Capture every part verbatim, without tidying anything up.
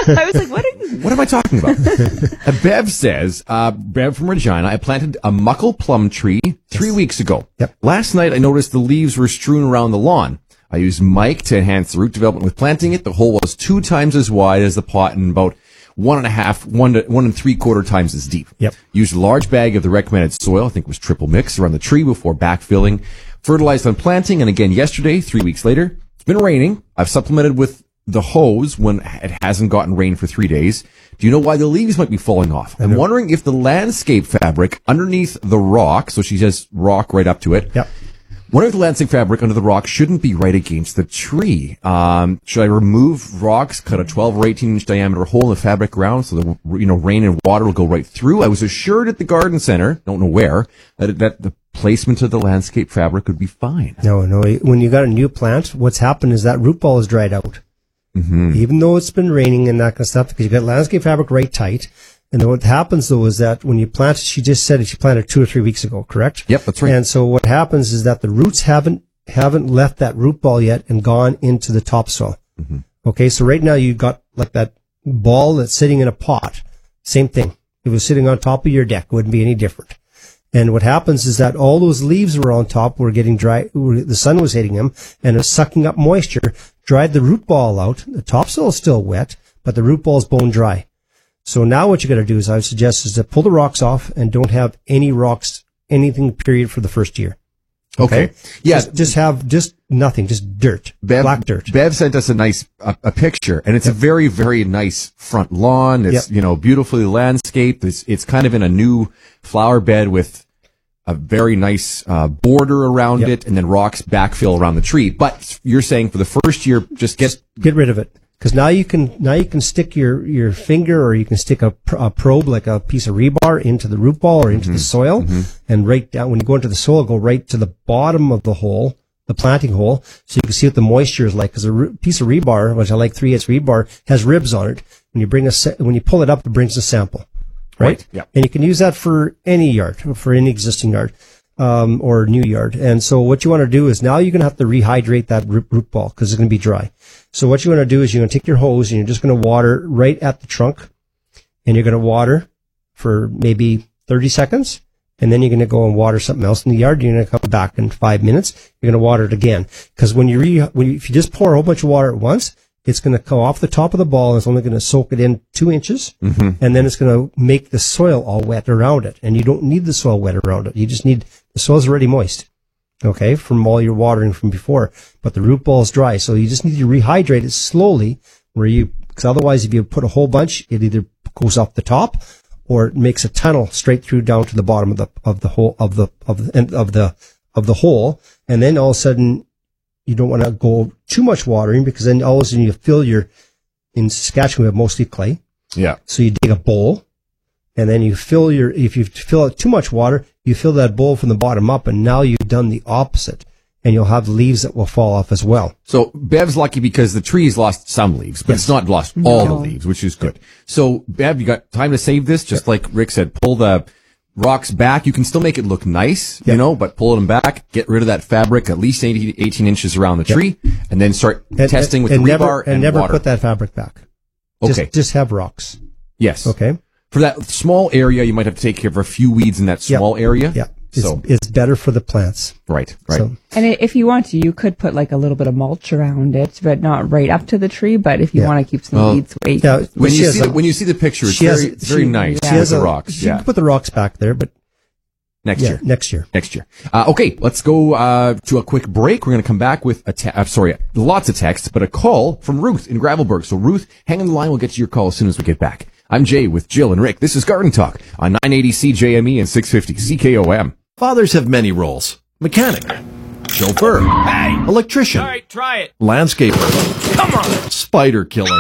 I was like, what? Are you- What am I talking about? uh, Bev says, uh, Bev from Regina, I planted a muckle plum tree three yes. weeks ago. Yep. Last night, I noticed the leaves were strewn around the lawn. I used Mike to enhance the root development with planting it. The hole was two times as wide as the pot and about one and a half, one to one and three quarter times as deep. Yep. Used a large bag of the recommended soil, I think it was triple mix, around the tree before backfilling. Fertilized on planting, and again yesterday, three weeks later. It's been raining. I've supplemented with the hose when it hasn't gotten rain for three days. Do you know why the leaves might be falling off? I'm wondering if the landscape fabric underneath the rock, so she says rock right up to it. Yep. Wondering if the landscape fabric under the rock shouldn't be right against the tree. Um, should I remove rocks, cut a twelve or eighteen inch diameter hole in the fabric ground so that, you know, rain and water will go right through? I was assured at the garden center, don't know where, that, that the placement of the landscape fabric would be fine. No, no. When you got a new plant, what's happened is that root ball is dried out. Mm-hmm. Even though it's been raining and that kind of stuff, because you got landscape fabric right tight. And what happens though is that when you plant, she just said it, she planted two or three weeks ago, correct? Yep, that's right. And so what happens is that the roots haven't, haven't left that root ball yet and gone into the topsoil. Mm-hmm. Okay. So right now you've got like that ball that's sitting in a pot. Same thing. If it was sitting on top of your deck, it wouldn't be any different. And what happens is that all those leaves were on top, were getting dry, the sun was hitting them, and it was sucking up moisture, dried the root ball out. The topsoil is still wet, but the root ball is bone dry. So now what you got to do is I would suggest is to pull the rocks off and don't have any rocks, anything period for the first year. Okay. okay. Yeah. Just, just have just nothing, just dirt, Bev, black dirt. Bev sent us a nice, a, a picture, and it's yep. a very, very nice front lawn. It's, yep. you know, beautifully landscaped. It's, it's kind of in a new flower bed with a very nice, uh, border around yep. it and then rocks backfill around the tree. But you're saying for the first year, just get, just get rid of it. Because now you can now you can stick your, your finger or you can stick a, a probe like a piece of rebar into the root ball or into mm-hmm. the soil mm-hmm. and right down when you go into the soil, go right to the bottom of the hole, the planting hole, so you can see what the moisture is like. Because a re- piece of rebar, which I like three eighths rebar, has ribs on it. When you bring a sa- when you pull it up, it brings a sample, right? right. Yeah. And you can use that for any yard, for any existing yard. Um, or new yard. And so what you want to do is now you're going to have to rehydrate that root, root ball because it's going to be dry. So what you want to do is you're going to take your hose and you're just going to water right at the trunk and you're going to water for maybe thirty seconds. And then you're going to go and water something else in the yard. You're going to come back in five minutes. You're going to water it again. Because when you re, when you, if you just pour a whole bunch of water at once, it's going to come off the top of the ball and it's only going to soak it in two inches. Mm-hmm. And then it's going to make the soil all wet around it. And you don't need the soil wet around it. You just need, the soil's already moist. Okay. From all your watering from before. But the root ball is dry. So you just need to rehydrate it slowly where you, because otherwise if you put a whole bunch, it either goes off the top or it makes a tunnel straight through down to the bottom of the, of the hole, of the, of the, of the, of the hole. And then all of a sudden, you don't want to go too much watering because then all of a sudden you fill your, in Saskatchewan we have mostly clay. Yeah. So you dig a bowl and then you fill your, if you fill it too much water, you fill that bowl from the bottom up and now you've done the opposite and you'll have leaves that will fall off as well. So Bev's lucky because the tree's lost some leaves, but yes. it's not lost No. all the leaves, which is good. So Bev, you got time to save this? Just like Rick said, pull the rocks back. You can still make it look nice, yep. you know, but pull them back, get rid of that fabric at least eighteen, eighteen inches around the tree, yep. and then start and, testing with and the never, rebar and, and never water. put that fabric back. Okay. Just, just have rocks. Yes. Okay. For that small area, you might have to take care of a few weeds in that small yep. area. Yeah. It's, so it's better for the plants. Right, right. So, and if you want to, you could put like a little bit of mulch around it, but not right up to the tree. But if you yeah. want to keep some well, weeds away. Yeah, when you see a, the, when you see the picture, it's she very, has, very she, nice. yeah. She has has the a, rocks. She yeah. can put the rocks back there, but next yeah, year. Next year. Next year. Uh, okay, let's go uh, to a quick break. We're going to come back with a te- uh, sorry, lots of texts, but a call from Ruth in Gravelburg. So Ruth, hang on the line. We'll get to your call as soon as we get back. I'm Jay with Jill and Rick. This is Garden Talk on nine eighty C J M E and six fifty C K O M. Fathers have many roles. Mechanic, chauffeur, hey, electrician, all right, try it. Landscaper, Come on, spider killer.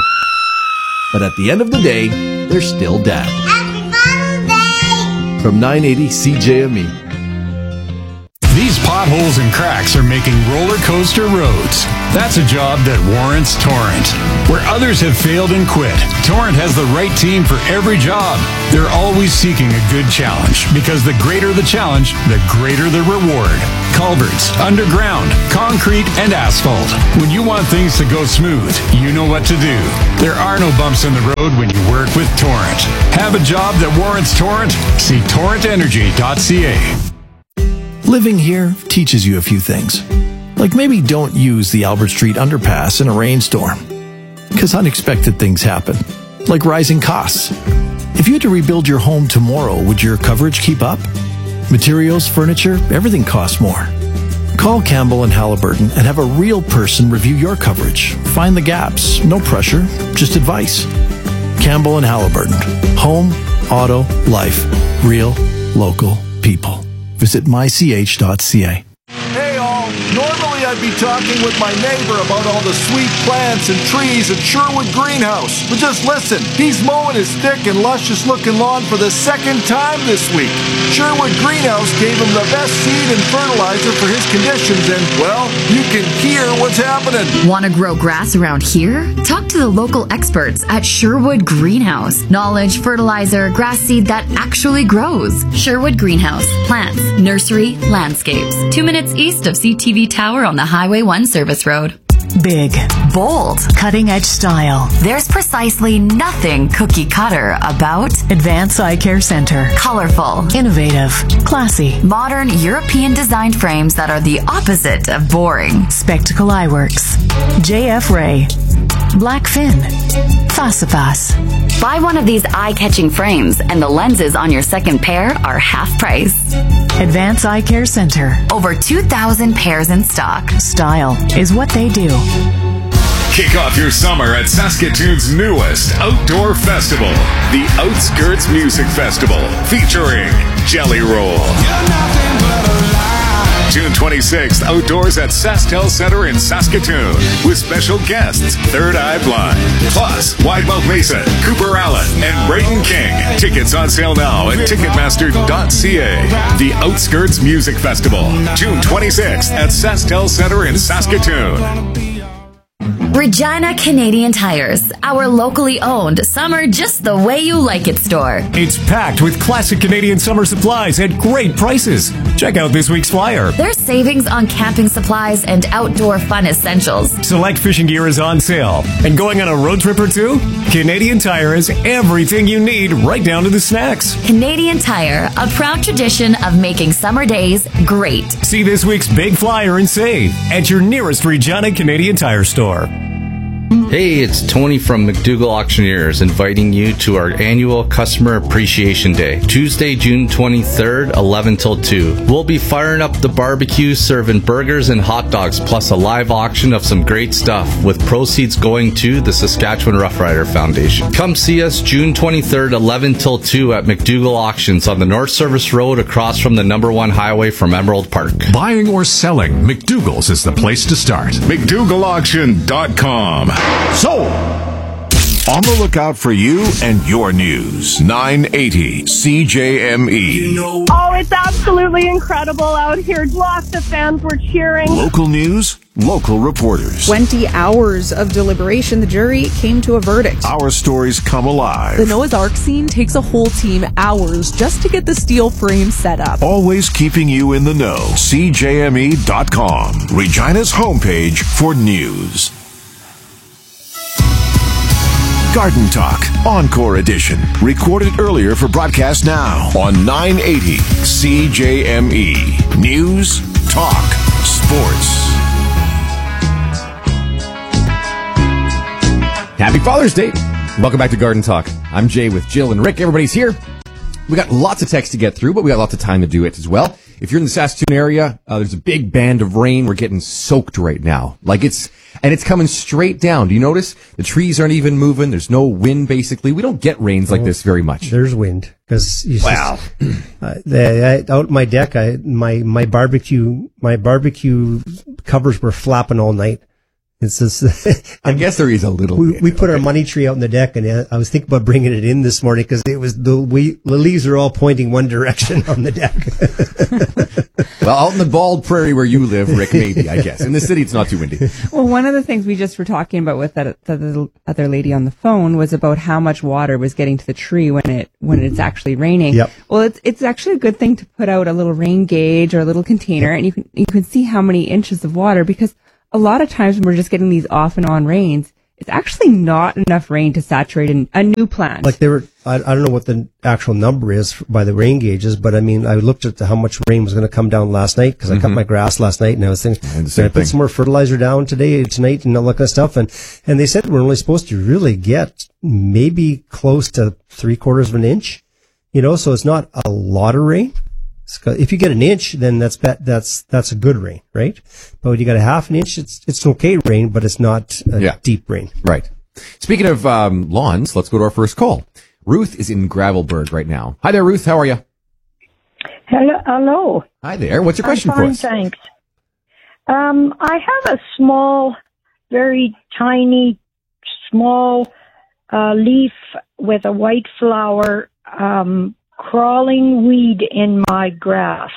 But at the end of the day, they're still dad. Happy Father's Day! From nine eighty C J M E. These pod potholes and cracks are making roller coaster roads. That's a job that warrants Torrent. Where others have failed and quit, Torrent has the right team for every job. They're always seeking a good challenge, because the greater the challenge, the greater the reward. Culverts, underground, concrete, and asphalt. When you want things to go smooth, you know what to do. There are no bumps in the road when you work with Torrent. Have a job that warrants Torrent? See torrent energy dot c a. Living here teaches you a few things. Like maybe don't use the Albert Street underpass in a rainstorm. Because unexpected things happen. Like rising costs. If you had to rebuild your home tomorrow, would your coverage keep up? Materials, furniture, everything costs more. Call Campbell and Halliburton and have a real person review your coverage. Find the gaps. No pressure, just advice. Campbell and Halliburton. Home, auto, life. Real, local people. Visit my c h dot c a. Hey all, normally I'd be talking with my neighbor about all the sweet plants and trees at Sherwood Greenhouse. But just listen, he's mowing his thick and luscious looking lawn for the second time this week. Sherwood Greenhouse gave him the best seed and fertilizer for his conditions, and, well, you can hear what's happening. Want to grow grass around here? Talk to the local experts at Sherwood Greenhouse. Knowledge, fertilizer, grass seed that actually grows. Sherwood Greenhouse. Plants, nursery, landscapes. Two minutes east of C T V Tower on the Highway one Service Road. Big, Bold. cutting-edge style. There's precisely nothing cookie cutter about Advance Eye Care Center. colorful, Innovative, classy. modern European designed frames that are the opposite of boring. Spectacle Eyeworks. J F Ray. Blackfin. Fasifas. Buy one of these eye-catching frames and the lenses on your second pair are half price. Advance Eye Care Center. Over two thousand pairs in stock. Style is what they do. Kick off your summer at Saskatoon's newest outdoor festival, the Outskirts Music Festival, featuring Jelly Roll. June twenty-sixth, outdoors at SaskTel Center in Saskatoon, with special guests Third Eye Blind, plus Widemouth Mason, Cooper Allen, and Brayden King. Tickets on sale now at ticketmaster dot c a. The Outskirts Music Festival, June twenty-sixth at SaskTel Center in Saskatoon. Regina Canadian Tires, our locally owned summer just the way you like it store. It's packed with classic Canadian summer supplies at great prices. Check out this week's flyer. There's savings on camping supplies and outdoor fun essentials. Select fishing gear is on sale. And going on a road trip or two? Canadian Tire has everything you need, right down to the snacks. Canadian Tire, a proud tradition of making summer days great. See this week's big flyer and save at your nearest Regina Canadian Tire store. Hey, it's Tony from McDougall Auctioneers inviting you to our annual Customer Appreciation Day, Tuesday, June twenty-third, eleven till two. We'll be firing up the barbecue, serving burgers and hot dogs, plus a live auction of some great stuff, with proceeds going to the Saskatchewan Rough Rider Foundation. Come see us June twenty-third, eleven till two at McDougall Auctions on the North Service Road across from the number one highway from Emerald Park. Buying or selling, McDougall's is the place to start. McDougall Auction dot com. So, on the lookout for you and your news. nine eighty C J M E. Oh, it's absolutely incredible out here. Lots of fans were cheering. Local news, local reporters. twenty hours of deliberation, the jury came to a verdict. Our stories come alive. The Noah's Ark scene takes a whole team hours just to get the steel frame set up. Always keeping you in the know. C J M E dot com. Regina's homepage for news. Garden Talk, Encore Edition. Recorded earlier for broadcast now on nine eighty C J M E. News, talk, sports. Happy Father's Day. Welcome back to Garden Talk. I'm Jay with Jill and Rick. Everybody's here. We got lots of text to get through, but we got lots of time to do it as well. If you're in the Saskatoon area, uh, there's a big band of rain. We're getting soaked right now. Like it's, and it's coming straight down. Do you notice? The trees aren't even moving. There's no wind, basically. We don't get rains like this very much. There's wind. Cause you wow. Just, uh, the, I, out my deck, I, my, my barbecue, my barbecue covers were flapping all night It's just, I guess there is a little. We, bit, we put okay. our money tree out on the deck, and uh, I was thinking about bringing it in this morning because it was the we the leaves are all pointing one direction on the deck. Well, out in the bald prairie where you live, Rick, maybe I guess in the city it's not too windy. Well, one of the things we just were talking about with that the other lady on the phone was about how much water was getting to the tree when it when it's actually raining. Yep. Well, it's it's actually a good thing to put out a little rain gauge or a little container, and you can you can see how many inches of water, because a lot of times when we're just getting these off and on rains, it's actually not enough rain to saturate an, a new plant. Like they were, I, I don't know what the actual number is by the rain gauges, but I mean, I looked at the, how much rain was going to come down last night because I Mm-hmm. cut my grass last night, and I was thinking, And the can same I put thing. some more fertilizer down today, tonight, and all that kind of stuff? And and they said we're only supposed to really get maybe close to three quarters of an inch, you know, so it's not a lot of rain. If you get an inch, then that's that's that's a good rain, right? But when you got a half an inch, it's it's okay rain, but it's not a Yeah. deep rain. Right. Speaking of um, lawns, let's go to our first call. Ruth is in Gravelburg right now. Hi there, Ruth. How are you? Hello. Hello. Hi there. What's your question I'm for fine, us? thanks. Um, I have a small, very tiny, small uh, leaf with a white flower, um, crawling weed in my grass.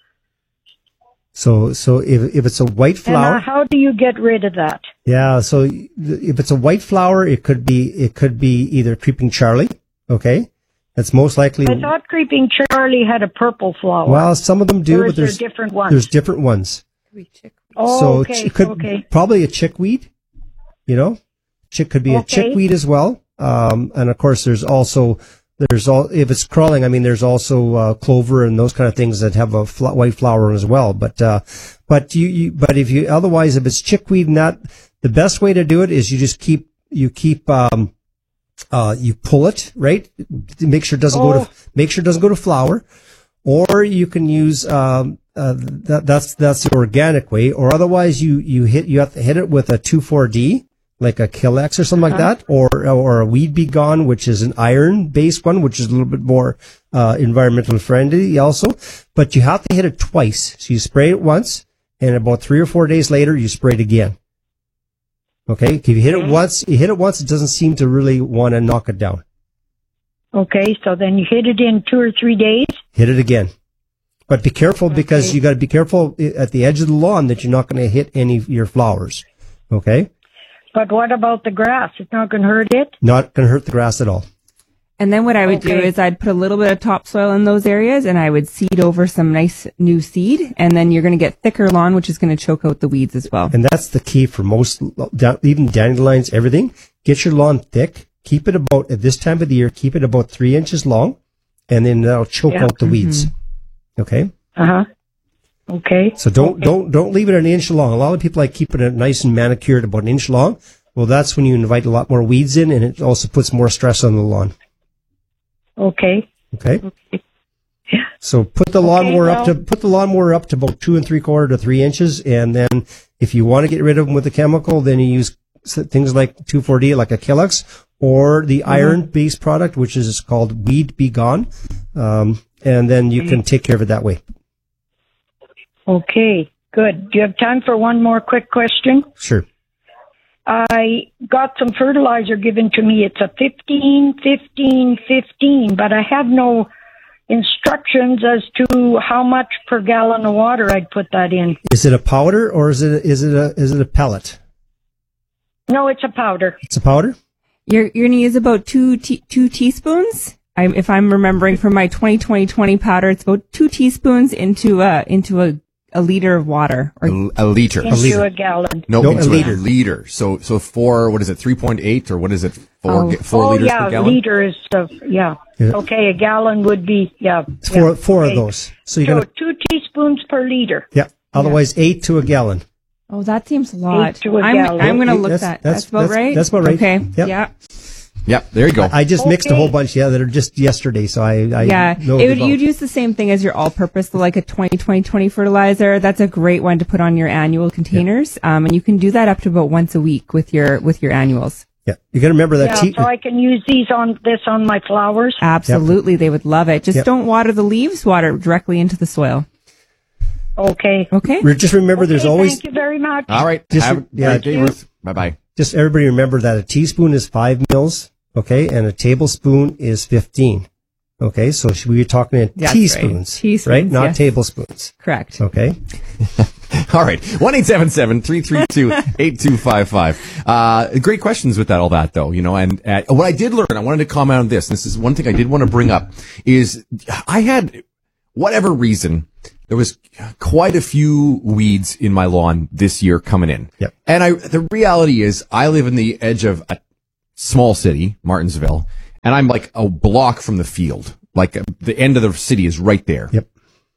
So so if if it's a white flower, And uh, how do you get rid of that? yeah. So if it's a white flower, it could be it could be either creeping Charlie. Okay, that's most likely. I thought Creeping Charlie had a purple flower. Well, some of them do, Or but is there there's different ones? There's different ones. Oh, so okay, it could okay. probably a chickweed. You know, chick could be a Okay. chickweed as well. Um, and of course, there's also there's all if it's crawling. I mean, there's also uh, clover and those kind of things that have a fl- white flower as well. But uh, but you, you but if you otherwise if it's chickweed, and that the best way to do it is you just keep you keep um uh you pull it right, make sure it doesn't go Oh. to make sure it doesn't go to flower, or you can use um uh, that that's that's the organic way, or otherwise you you hit you have to hit it with a two four D. Like a Killex or something Uh-huh. like that, or or a Weed Be Gone, which is an iron-based one, which is a little bit more uh, environmental friendly also. But you have to hit it twice. So you spray it once, and about three or four days later, you spray it again. Okay, if you hit it once, you hit it once, it doesn't seem to really want to knock it down. Okay, so then you hit it in two or three days? Hit it again. But be careful because you got to be careful at the edge of the lawn that you're not going to hit any of your flowers. Okay, But what about the grass? It's not going to hurt it? not going to hurt the grass at all. And then what I would do Okay. is I'd put a little bit of topsoil in those areas, and I would seed over some nice new seed, and then you're going to get thicker lawn, which is going to choke out the weeds as well. And that's the key for most, even dandelions, everything. Get your lawn thick. Keep it about, at this time of the year, keep it about three inches long, and then that'll choke Yeah. out the weeds. Okay? Uh-huh. Okay. So don't, don't, don't leave it an inch long. A lot of people like keeping it nice and manicured about an inch long. Well, that's when you invite a lot more weeds in, and it also puts more stress on the lawn. Okay. Okay? So put the lawnmower up to, put the lawnmower up to about two and three quarter to three inches, and then if you want to get rid of them with a chemical, then you use s- things like two four D, like a Killex, or the iron-based product, which is called Weed Be Gone, um, and then you can take care of it that way. Okay, good. Do you have time for one more quick question? Sure. I got some fertilizer given to me. It's a fifteen, fifteen, fifteen, but I have no instructions as to how much per gallon of water I'd put that in. Is it a powder or is it is it a is it a pellet? No, it's a powder. It's a powder. You're, you're going to use about two te- two teaspoons. I, if I'm remembering from my twenty twenty twenty powder, it's about two teaspoons into a into a, a liter of water. Or A, a liter. Into a gallon. No, No, into a a liter. liter. So, so four, what is it, three point eight, or what is it, four, Oh. ga- four oh, liters yeah, per gallon? liter is, uh, yeah. Yeah. Okay, a gallon would be, yeah. It's four yeah. four okay. of those. So you're So gonna two teaspoons per liter. yeah. Otherwise, eight to a gallon. Oh, that seems a lot. Eight to a I'm, gallon. I'm going to Eight- look that's- that. That's, that's- about that's- right. that's about right. Okay. Yep. Yeah. Yep, there you go. I just mixed a Okay. whole bunch. Yeah, that are just yesterday. So I, I yeah. know It would, about- you'd use the same thing as your all-purpose, so like a twenty twenty twenty fertilizer. That's a great one to put on your annual containers. Um, and you can do that up to about once a week with your with your annuals. Yeah, you got to remember that. Yeah, T- so I can use these on this on my flowers. Absolutely, they would love it. Just Yep. don't water the leaves. Water directly into the soil. Okay. Okay. Re- just remember, there's Okay, always Thank you very much. All right. Just- Have a yeah, great day, Ruth. Bye-bye. Just everybody remember that a teaspoon is five mils, okay, and a tablespoon is fifteen. Okay, so we were talking in That's teaspoons, right. Teaspoons, right? Not yes. tablespoons. Correct. Okay. All right. one eight seven seven, three three two, eight two five five. Uh, great questions with that, all that though, you know, and uh, what I did learn, I wanted to comment on this. This is one thing I did want to bring up is I had, whatever reason, there was quite a few weeds in my lawn this year coming in. Yep. And I, the reality is I live in the edge of a small city, Martinsville, and I'm like a block from the field. Like uh, the end of the city is right there. Yep.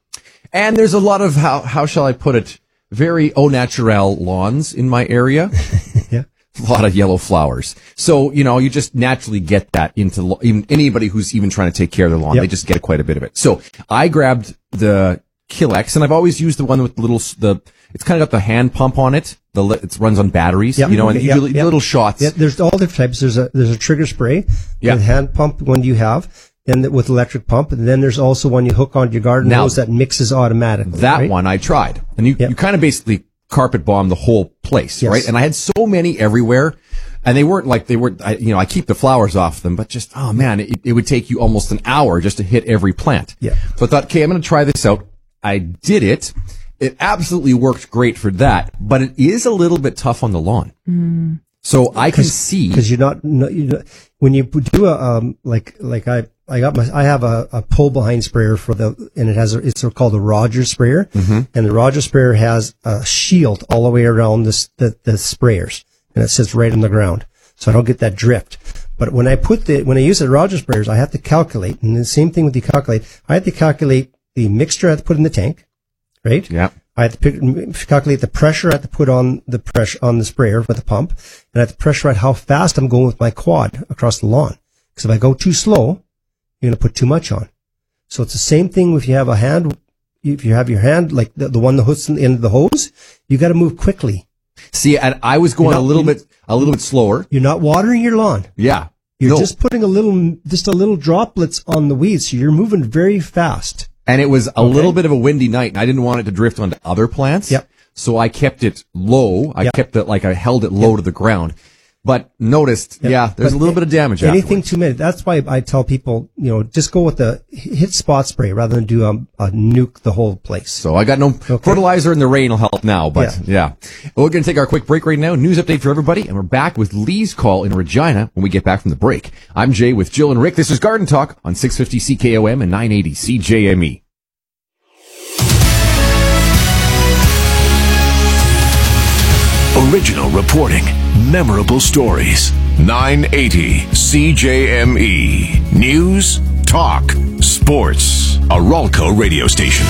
And there's a lot of, how, how shall I put it, very au naturel lawns in my area. Yeah. A lot of yellow flowers. So, you know, you just naturally get that into lo- even anybody who's even trying to take care of their lawn. Yep. They just get quite a bit of it. So I grabbed the Killex, and I've always used the one with the little, the, it's kind of got the hand pump on it. The, it runs on batteries, Yep. you know, and Okay, you yep, do yep. little shots. Yeah, there's all different types. There's a, there's a trigger spray. Yeah. The hand pump one you have. And with electric pump, and then there's also one you hook onto your garden Now, hose that mixes automatically. That right? one I tried. And you, Yep. you kind of basically carpet bomb the whole place, Yes. right? And I had so many everywhere, and they weren't like, they were, I, you know, I keep the flowers off them, but just, oh man, it, it would take you almost an hour just to hit every plant. Yeah. So I thought, okay, I'm going to try this out. I did it. It absolutely worked great for that, but it is a little bit tough on the lawn. Mm. So I can see. Because you're not, no, you know, when you do a, um, like, like I, I got my, I have a, a pull behind sprayer for the, and it has a, it's called a Rogers sprayer. Mm-hmm. And the Rogers sprayer has a shield all the way around this, the, the sprayers. And it sits right on the ground. So I don't get that drift. But when I put the, when I use the Rogers sprayers, I have to calculate, and the same thing with the calculate, I have to calculate the mixture I have to put in the tank, right? Yeah. I have to pick, calculate the pressure I have to put on the pressure on the sprayer with the pump, and I have to pressurize how fast I'm going with my quad across the lawn. Because if I go too slow, you're going to put too much on. So it's the same thing if you have a hand, if you have your hand, like the, the one that hooks in the end of the hose, you got to move quickly. See, and I was going Not, a little bit, a little bit slower. You're not watering your lawn. Yeah. You're No. just putting a little, just a little droplets on the weeds. So you're moving very fast. And it was a Okay. little bit of a windy night, and I didn't want it to drift onto other plants. Yep. So I kept it low. I Yep. kept it like I held it low Yep. to the ground. But noticed, Yep. yeah, there's But a little bit of damage Anything afterwards. too many. That's why I tell people, you know, just go with the hit spot spray rather than do a, a nuke the whole place. So I got no Okay. fertilizer, and the rain will help now. But yeah. Well, we're going to take our quick break right now. News update for everybody. And we're back with Lee's call in Regina when we get back from the break. I'm Jay with Jill and Rick. This is Garden Talk on six fifty C K O M and nine eighty C J M E. Original reporting, memorable stories. nine eighty C J M E. News, talk, sports. A Ralco radio station.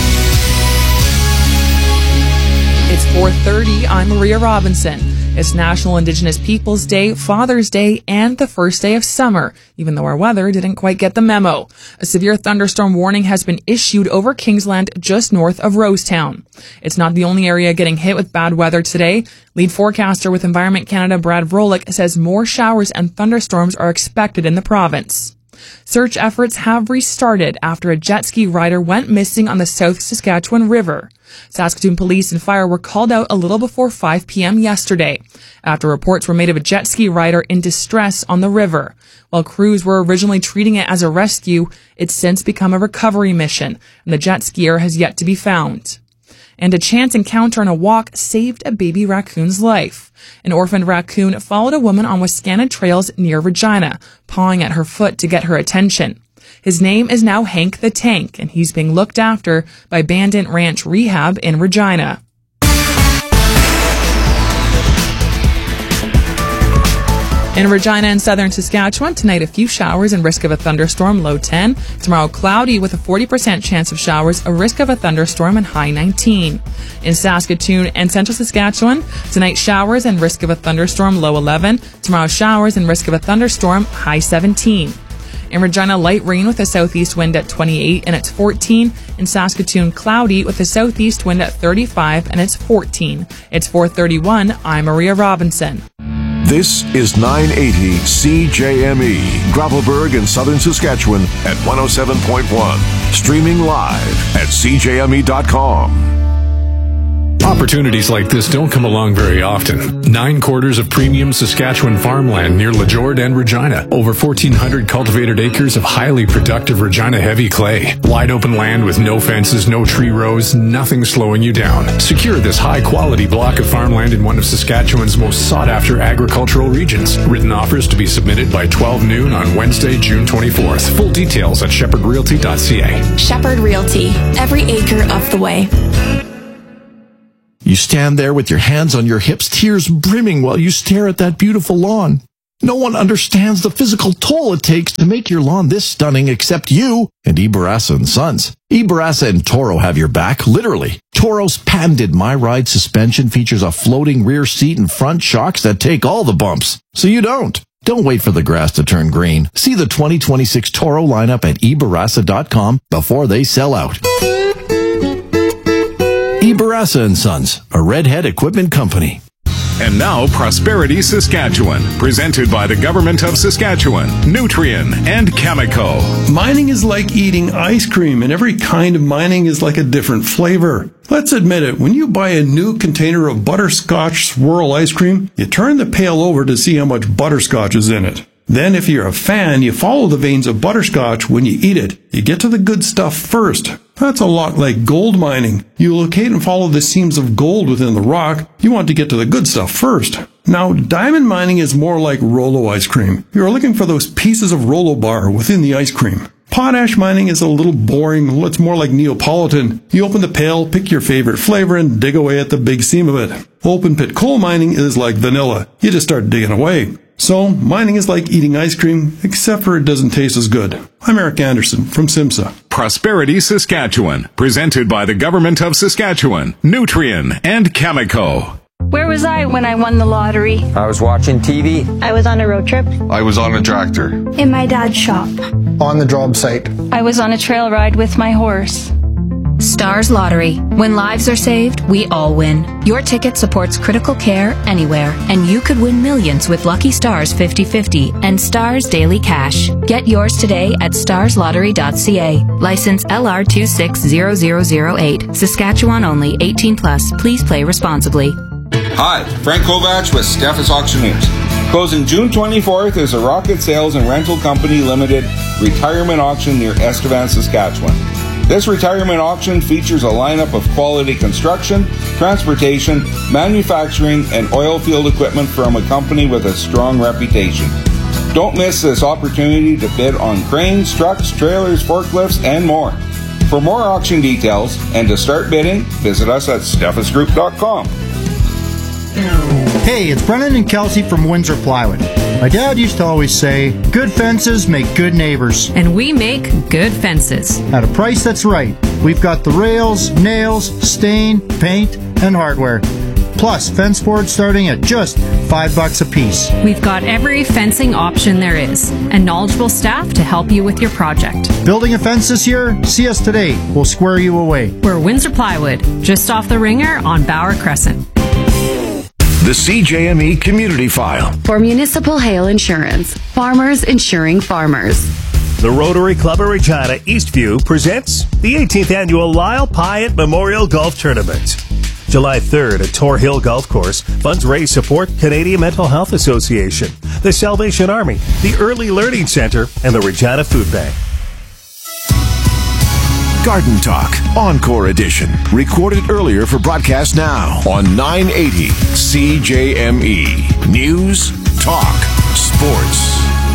It's four thirty. I'm Maria Robinson. It's National Indigenous Peoples Day, Father's Day, and the first day of summer, even though our weather didn't quite get the memo. A severe thunderstorm warning has been issued over Kingsland just north of Rosetown. It's not the only area getting hit with bad weather today. Lead forecaster with Environment Canada, Brad Vrolik, says more showers and thunderstorms are expected in the province. Search efforts have restarted after a jet ski rider went missing on the South Saskatchewan River. Saskatoon police and fire were called out a little before five p.m. yesterday, after reports were made of a jet ski rider in distress on the river. While crews were originally treating it as a rescue, it's since become a recovery mission, and the jet skier has yet to be found. And a chance encounter on a walk saved a baby raccoon's life. An orphaned raccoon followed a woman on Wascana trails near Regina, pawing at her foot to get her attention. His name is now Hank the Tank, and he's being looked after by Bandit Ranch Rehab in Regina. In Regina and southern Saskatchewan, tonight a few showers and risk of a thunderstorm, low ten. Tomorrow cloudy with a forty percent chance of showers, a risk of a thunderstorm, and high nineteen. In Saskatoon and central Saskatchewan, tonight showers and risk of a thunderstorm, low eleven. Tomorrow showers and risk of a thunderstorm, high seventeen. In Regina, light rain with a southeast wind at twenty-eight and it's fourteen. In Saskatoon, cloudy with a southeast wind at thirty-five and it's fourteen. It's four thirty-one. I'm Maria Robinson. This is nine eighty C J M E, Gravelburg in southern Saskatchewan at one oh seven point one. Streaming live at C J M E dot com. Opportunities like this don't come along very often. Nine quarters of premium Saskatchewan farmland near LaJord and Regina. Over fourteen hundred cultivated acres of highly productive Regina heavy clay. Wide open land with no fences, no tree rows, nothing slowing you down. Secure this high quality block of farmland in one of Saskatchewan's most sought after agricultural regions. Written offers to be submitted by twelve noon on Wednesday, June twenty-fourth. Full details at shepherd realty dot c a. Shepherd Realty. Every acre of the way. You stand there with your hands on your hips, tears brimming while you stare at that beautiful lawn. No one understands the physical toll it takes to make your lawn this stunning except you and Ibarasa and Sons. Ibarasa and Toro have your back, literally. Toro's patented My Ride suspension features a floating rear seat and front shocks that take all the bumps, so you don't. Don't wait for the grass to turn green. See the twenty twenty-six Toro lineup at ibarasa dot com before they sell out. Ibarasa and Sons, a Redhead equipment company. And now, Prosperity Saskatchewan, presented by the Government of Saskatchewan, Nutrien, and Cameco. Mining is like eating ice cream, and every kind of mining is like a different flavor. Let's admit it, when you buy a new container of butterscotch swirl ice cream, you turn the pail over to see how much butterscotch is in it. Then, if you're a fan, you follow the veins of butterscotch when you eat it. You get to the good stuff first. That's a lot like gold mining. You locate and follow the seams of gold within the rock. You want to get to the good stuff first. Now, diamond mining is more like Rolo ice cream. You're looking for those pieces of Rolo bar within the ice cream. Potash mining is a little boring. It's more like Neapolitan. You open the pail, pick your favorite flavor, and dig away at the big seam of it. Open pit coal mining is like vanilla. You just start digging away. So, mining is like eating ice cream, except for it doesn't taste as good. I'm Eric Anderson from SIMSA. Prosperity Saskatchewan, presented by the Government of Saskatchewan, Nutrien, and Cameco. Where was I when I won the lottery? I was watching T V. I was on a road trip. I was on a tractor. In my dad's shop. On the job site. I was on a trail ride with my horse. Stars Lottery. When lives are saved, we all win. Your ticket supports critical care anywhere, and you could win millions with Lucky Stars fifty fifty and Stars Daily Cash. Get yours today at stars lottery dot c a. License L R two six zero zero zero eight. Saskatchewan only. eighteen plus. Please play responsibly. Hi, Frank Kovacs with Steffes Auctioneers. Closing June twenty-fourth is a Rocket Sales and Rental Company Limited retirement auction near Estevan, Saskatchewan. This retirement auction features a lineup of quality construction, transportation, manufacturing, and oil field equipment from a company with a strong reputation. Don't miss this opportunity to bid on cranes, trucks, trailers, forklifts, and more. For more auction details and to start bidding, visit us at steffes group dot com. Hey, it's Brennan and Kelsey from Windsor Plywood. My dad used to always say, good fences make good neighbors. And we make good fences. At a price that's right. We've got the rails, nails, stain, paint, and hardware. Plus, fence boards starting at just five bucks a piece. We've got every fencing option there is, and knowledgeable staff to help you with your project. Building a fence this year? See us today. We'll square you away. We're Windsor Plywood, just off the Ringer on Bauer Crescent. The C J M E Community File. For Municipal Hail Insurance, farmers insuring farmers. The Rotary Club of Regina Eastview presents the eighteenth Annual Lyle Pyatt Memorial Golf Tournament. July third at Tor Hill Golf Course, funds raise support Canadian Mental Health Association, the Salvation Army, the Early Learning Center, and the Regina Food Bank. Garden Talk, Encore Edition. Recorded earlier for broadcast now on nine eighty C J M E. News, talk, sports.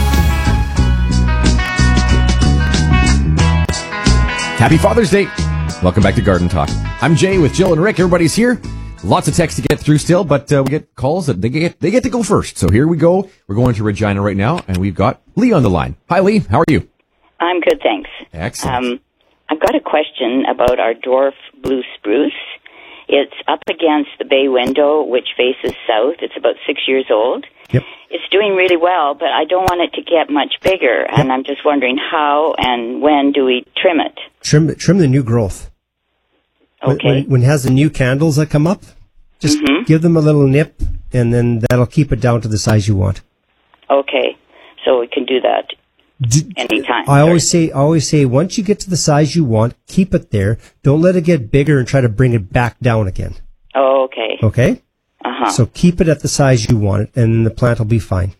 Happy Father's Day. Welcome back to Garden Talk. I'm Jay with Jill and Rick. Everybody's here. Lots of texts to get through still, but uh, we get calls that they get they get to go first. So here we go. We're going to Regina right now, and we've got Lee on the line. Hi, Lee. How are you? I'm good, thanks. Excellent. Um, I've got a question about our dwarf blue spruce. It's up against the bay window, which faces south. It's about six years old. Yep. It's doing really well, but I don't want it to get much bigger, and Yep. I'm just wondering how and when do we trim it? Trim trim the new growth. Okay. When, when it has the new candles that come up, just Mhm. give them a little nip, and then that'll keep it down to the size you want. Okay, so we can do that anytime. I always say, I always say, once you get to the size you want, keep it there. Don't let it get bigger and try to bring it back down again. Oh, okay. Okay? Uh-huh. So keep it at the size you want it, and the plant will be fine.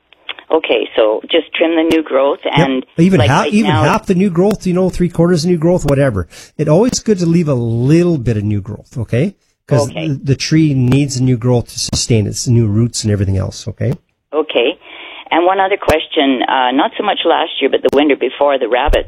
Okay, so just trim the new growth and Yep. Even like half, right even now, half the new growth, you know, three quarters of new growth, whatever. It's always good to leave a little bit of new growth, okay? Because Okay. the, the tree needs new growth to sustain its new roots and everything else, okay? Okay. And one other question, uh, not so much last year, but the winter before, the rabbits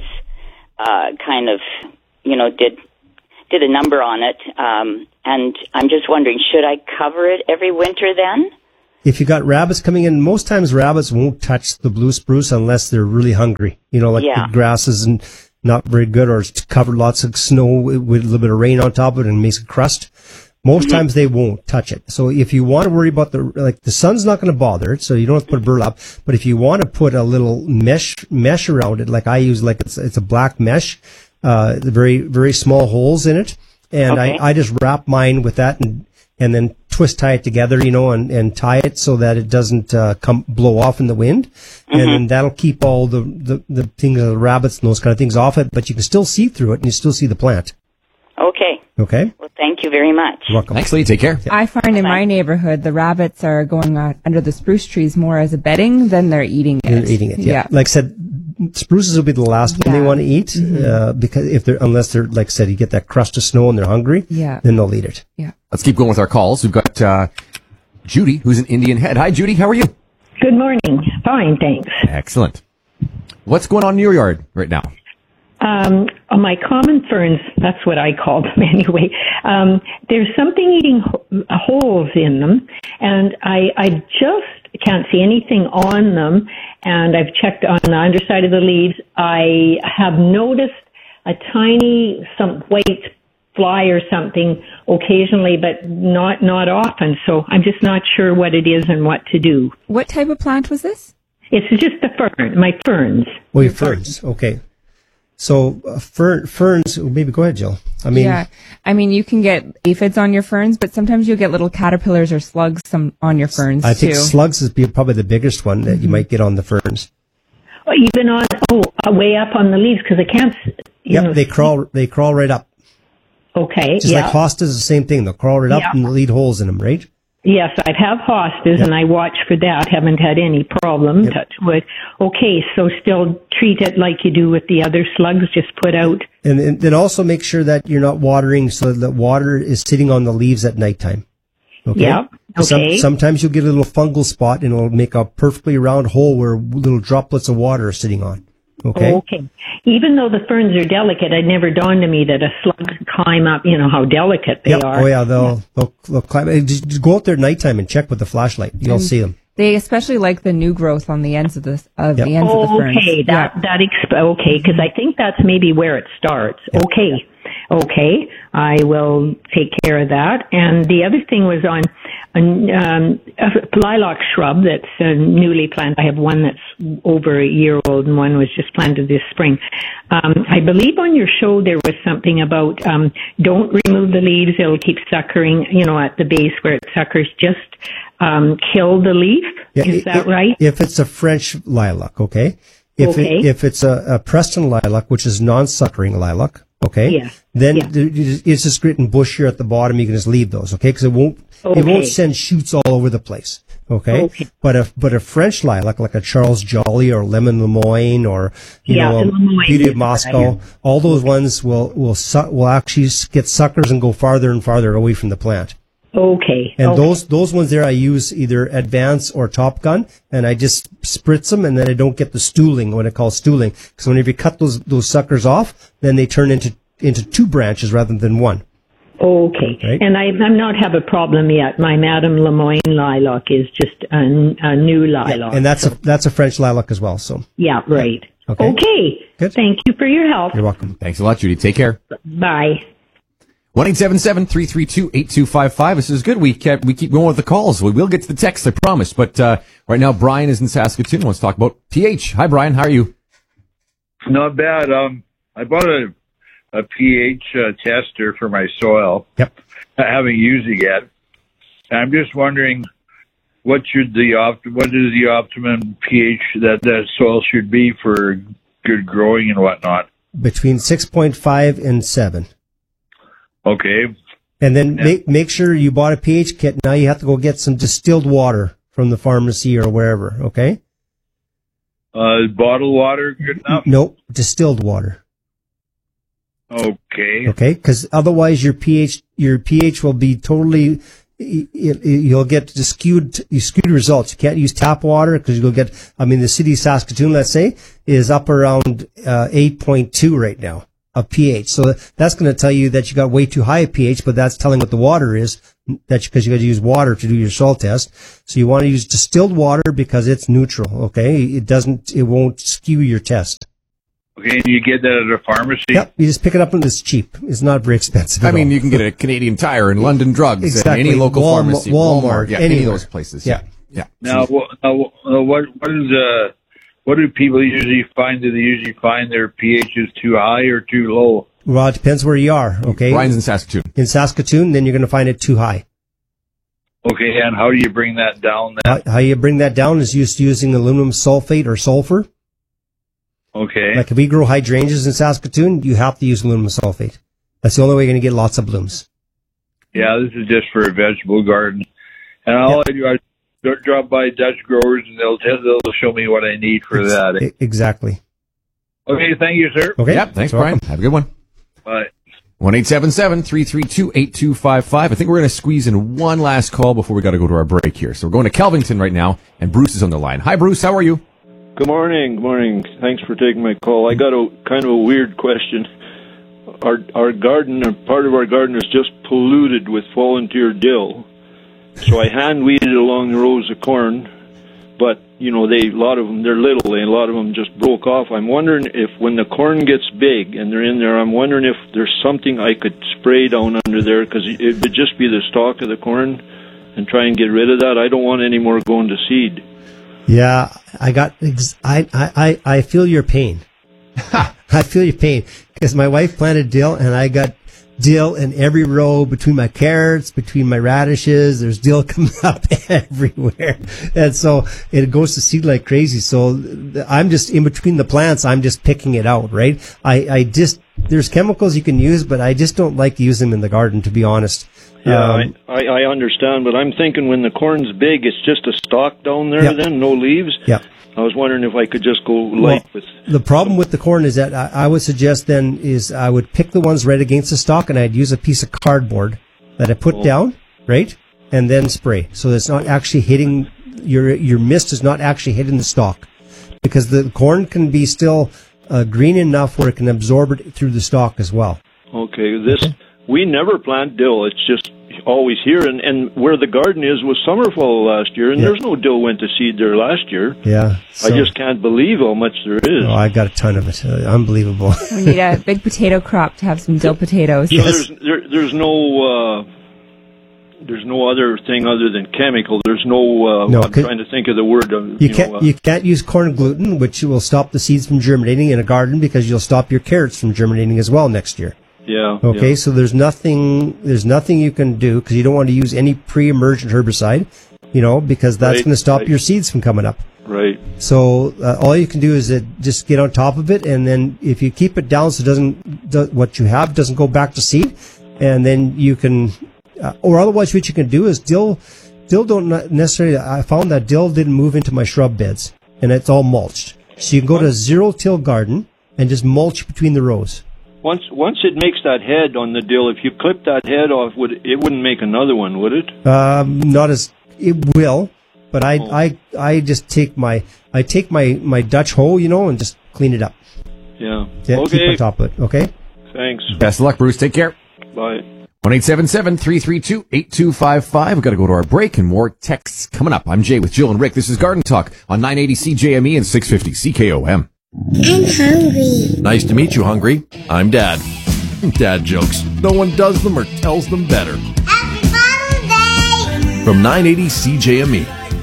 uh, kind of, you know, did did a number on it. Um, and I'm just wondering, should I cover it every winter then? If you got rabbits coming in, most times rabbits won't touch the blue spruce unless they're really hungry. You know, like Yeah. the grass isn't not very good, or it's covered lots of snow with with a little bit of rain on top of it and makes a crust. Most times they won't touch it. So if you want to worry about the, like the sun's not going to bother it, so you don't have to put burlap. But if you want to put a little mesh, mesh around it, like I use, like it's, it's a black mesh, uh, very, very small holes in it. And Okay. I, I just wrap mine with that and, and then twist tie it together, you know, and, and tie it so that it doesn't, uh, come, blow off in the wind. And then that'll keep all the, the, the things, the rabbits and those kind of things off it, but you can still see through it and you still see the plant. Okay. Okay? Well, thank you very much. You're welcome. Thanks, Lee. Take care. I find in my neighborhood the rabbits are going on under the spruce trees more as a bedding than they're eating it. They're eating it, yeah. Like I said, spruces will be the last one they want to eat, uh, because if they're, unless they're, like I said, you get that crust of snow and they're hungry, Yeah. then they'll eat it. Yeah. Let's keep going with our calls. We've got uh, Judy, who's an Indian Head. Hi, Judy. How are you? Good morning. Fine, thanks. Excellent. What's going on in your yard right now? Um, on my common ferns, that's what I call them anyway. Um, there's something eating ho- holes in them, and I, I just can't see anything on them. And I've checked on the underside of the leaves. I have noticed a tiny, some white fly or something occasionally, but not not often. So I'm just not sure what it is and what to do. What type of plant was this? It's just the fern, my ferns. Well, your ferns. Okay. So uh, fern, ferns, maybe go ahead, Jill. I mean, yeah. I mean, you can get aphids on your ferns, but sometimes you'll get little caterpillars or slugs some on your ferns I think too. slugs is be- probably the biggest one that you might get on the ferns. Or even on, oh, uh, way up on the leaves, because I can't, s- you Yep, know. they crawl, they crawl right up. Okay, Just yeah. like hostas, the same thing. They'll crawl right up Yeah. and they'll eat holes in them, right? Yes, I've have hostas, and I watch for that. Haven't had any problem, Yep. touch wood. Okay, so still treat it like you do with the other slugs, just put out. And, and then also make sure that you're not watering so that water is sitting on the leaves at nighttime. Okay. Yep, Some- okay. sometimes you'll get a little fungal spot and it'll make a perfectly round hole where little droplets of water are sitting on. Okay. Okay. Even though the ferns are delicate, it never dawned on me that a slug could climb up, you know, how delicate they Yep. are. Oh yeah, they'll, they'll, they'll climb. eh, Just just go out there at nighttime and check with the flashlight. You'll And see them. They especially like the new growth on the ends of the of the ends of the ferns. Okay, that Yeah. that exp- okay, because I think that's maybe where it starts. Okay, okay, I will take care of that. And the other thing was on a, um, a lilac shrub that's uh, newly planted. I have one that's over a year old, and one was just planted this spring. Um, I believe on your show there was something about um, don't remove the leaves; it'll keep suckering. You know, at the base where it suckers, just um, kill the leaf. Yeah, Is i- that i- right? If it's a French lilac, okay. If Okay. it, if it's a, a Preston lilac, which is non-suckering lilac, okay. Yeah. Then Yeah. there- you just- it's just written bush here at the bottom. You can just leave those, okay? Because it won't it Okay. won't send shoots all over the place, okay? Okay. But a but a French lilac, like a Charles Jolly or Lemon Lemoyne or you Yeah, know the a Lemoyne Beauty is of what I Moscow, hear. all those ones will will su- will actually s- get suckers and go farther and farther away from the plant. Okay. And okay. those those ones there, I use either Advance or Top Gun, and I just spritz them, and then I don't get the stooling, what I call stooling. Because whenever you cut those those suckers off, then they turn into into two branches rather than one. Okay. Right. And I, I'm not have a problem yet. My Madame Lemoyne lilac is just a, a new lilac. And that's a that's a French lilac as well. So Yeah, right. Okay. Okay. Good. Thank you for your help. you're welcome. Thanks a lot, Judy. Take care. Bye. one eight seven seven, three three two, eight two five five. This is good. We kept, we keep going with the calls. We will get to the text, I promise. But uh, right now, Brian is in Saskatoon. Wants to talk about pH. Hi, Brian. How are you? Not bad. Um, I bought a a pH uh, tester for my soil. Yep. I haven't used it yet. I'm just wondering what should the opt what is the optimum pH that that soil should be for good growing and whatnot. Between six point five and seven. Okay. And then make make sure you bought a pH kit. Now you have to go get some distilled water from the pharmacy or wherever, okay? Uh, bottled water good enough? Nope, distilled water. Okay. Okay, because otherwise your pH your pH will be totally. You'll get skewed skewed results. You can't use tap water because you'll get. I mean, the city of Saskatoon, let's say, is up around uh, eight point two right now of pH. So that's going to tell you that you got way too high a pH, but that's telling what the water is. That because you got to use water to do your salt test. So you want to use distilled water because it's neutral. Okay, it doesn't. It won't skew your test. Okay, and you get that at a pharmacy? Yep, you just pick it up and it's cheap. It's not very expensive at I mean, all. you can get it at Canadian Tire and London Drugs Exactly. and any local Walmart, pharmacy. Walmart, yeah, any of anywhere. those places. Yeah. Yeah. Now, what, now, uh, what, what is, uh, what do people usually find? Do they usually find their pH is too high or too low? Well, it depends where you are, okay? Brian's in Saskatoon. In Saskatoon, then you're going to find it too high. Okay, and how do you bring that down then? How, how you bring that down is just using aluminum sulfate or sulfur. Okay. Like if we grow hydrangeas in Saskatoon, you have to use aluminum sulfate. That's the only way you're going to get lots of blooms. Yeah, this is just for a vegetable garden. And all I do, I d- drop by Dutch Growers and they'll tell, they'll show me what I need for Ex- that. e- Exactly. Okay, thank you, sir. Okay. Yep, thanks, You're Brian. welcome. Have a good one. Bye. one eight seven seven, three three two, eight two five five. I think we're going to squeeze in one last call before we got to go to our break here. So we're going to Kelvington right now, and Bruce is on the line. Hi, Bruce. How are you? Good morning. Good morning. Thanks for taking my call. I got a kind of a weird question. Our our garden, or part of our garden, is just polluted with volunteer dill. So I hand weeded along the rows of corn, but you know they a lot of them they're little, and a lot of them just broke off. I'm wondering if when the corn gets big and they're in there, I'm wondering if there's something I could spray down under there because it would just be the stalk of the corn, and try and get rid of that. I don't want any more going to seed. Yeah, I got. Ex- I I I feel your pain. I feel your pain because my wife planted dill, and I got dill in every row between my carrots, between my radishes. There's dill coming up everywhere, and so it goes to seed like crazy. So I'm just in between the plants. I'm just picking it out, right? I I just there's chemicals you can use, but I just don't like to use them in the garden, to be honest. Yeah, Um, I, I understand, but I'm thinking when the corn's big, it's just a stalk down there Yep. then, no leaves. Yeah. I was wondering if I could just go light Well, with... the problem with the corn is that I, I would suggest then is I would pick the ones right against the stalk, and I'd use a piece of cardboard that I put Oh. down, right, and then spray. So it's not actually hitting your your mist is not actually hitting the stalk, because the corn can be still uh, green enough where it can absorb it through the stalk as well. Okay, this... We never plant dill. It's just always here. And, and where the garden is was Summerfall last year, and Yeah. there's no dill went to seed there last year. Yeah, I just can't believe how much there is. Oh, I got a ton of it. Uh, unbelievable. We need a big potato crop to have some dill potatoes. So there's there, there's no uh, there's no other thing other than chemical. There's no. Uh, No, I'm could- trying to think of the word. Uh, You you can't know, uh, you can't use corn gluten, which will stop the seeds from germinating in a garden because you'll stop your carrots from germinating as well next year. yeah. Okay, yeah. so there's nothing there's nothing you can do because you don't want to use any pre-emergent herbicide, you know, because that's Right, going to stop right. your seeds from coming up. Right. So uh, all you can do is uh, just get on top of it, and then if you keep it down so it doesn't do, what you have doesn't go back to seed, and then you can, uh, or otherwise what you can do is dill. Dill don't not necessarily. I found that dill didn't move into my shrub beds, and it's all mulched. So you can go to a zero-till garden and just mulch between the rows. Once once it makes that head on the dill, if you clip that head off, would it wouldn't make another one, would it? Um, not as it will, but I Oh. I I just take my I take my my Dutch hoe, you know, and just clean it up. Yeah. Yeah, keep Okay. on top of it. Okay. Thanks. Best of luck, Bruce. Take care. Bye. one eight seven seven, three three two, eight two five five. We've got to go to our break and more texts coming up. I'm Jay with Jill and Rick. This is Garden Talk on nine eighty C J M E and six fifty C K O M. I'm hungry. Nice to meet you, Hungry. I'm Dad. Dad jokes. No one does them or tells them better. Happy Father's Day! From nine eighty C J M E.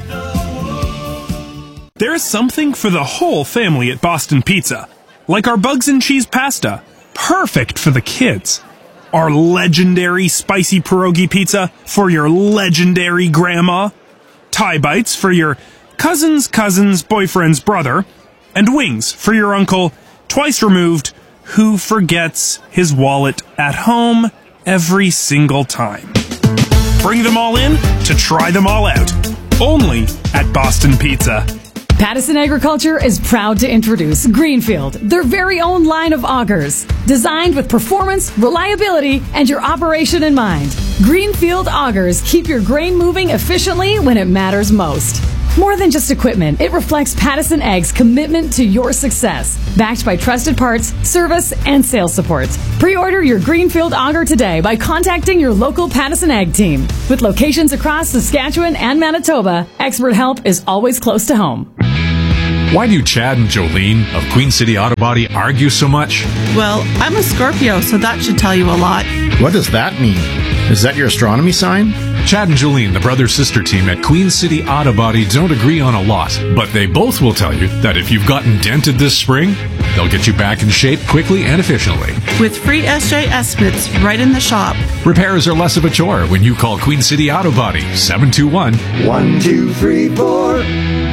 There's something for the whole family at Boston Pizza. Like our bugs and cheese pasta. Perfect for the kids. Our legendary spicy pierogi pizza for your legendary grandma. Thai bites for your cousin's cousin's boyfriend's brother. And wings for your uncle, twice removed, who forgets his wallet at home every single time. Bring them all in to try them all out. Only at Boston Pizza. Pattison Agriculture is proud to introduce Greenfield, their very own line of augers, designed with performance, reliability, and your operation in mind. Greenfield augers keep your grain moving efficiently when it matters most. More than just equipment, it reflects Pattison Ag's commitment to your success, backed by trusted parts, service, and sales support. Pre-order your Greenfield auger today by contacting your local Pattison Ag team. With locations across Saskatchewan and Manitoba, expert help is always close to home. Why do Chad and Jolene of Queen City Auto Body argue so much? Well, I'm a Scorpio, so that should tell you a lot. What does that mean? Is that your astronomy sign? Chad and Jolene, the brother-sister team at Queen City Auto Body, don't agree on a lot, but they both will tell you that if you've gotten dented this spring, they'll get you back in shape quickly and efficiently. With free S J estimates right in the shop. Repairs are less of a chore when you call Queen City Auto Body, seven two one, one two three four.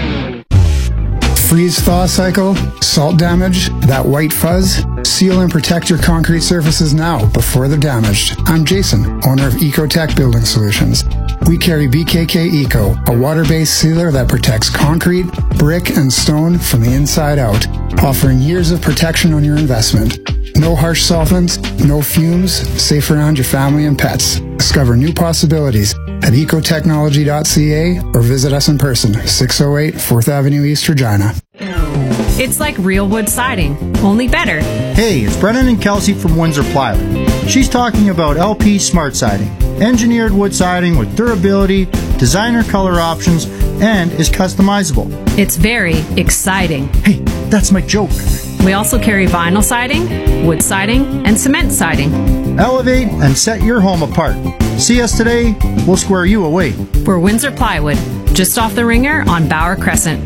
Freeze-thaw cycle, salt damage, that white fuzz. Seal and protect your concrete surfaces now before they're damaged. I'm Jason, owner of Ecotech Building Solutions. We carry B K K Eco, a water-based sealer that protects concrete, brick, and stone from the inside out, offering years of protection on your investment. No harsh solvents, no fumes, safe around your family and pets. Discover new possibilities at ecotechnology dot c a or visit us in person, six oh eight fourth Avenue East, Regina. It's like real wood siding, only better. Hey, it's Brennan and Kelsey from Windsor Plywood. She's talking about L P Smart Siding, engineered wood siding with durability, designer color options, and is customizable. It's very exciting. Hey, that's my joke. We also carry vinyl siding, wood siding, and cement siding. Elevate and set your home apart. See us today, we'll square you away. We're Windsor Plywood, just off the Ringer on Bauer Crescent.